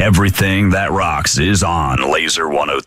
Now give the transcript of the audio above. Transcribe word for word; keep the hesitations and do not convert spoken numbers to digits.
Everything that rocks is on Laser one oh three.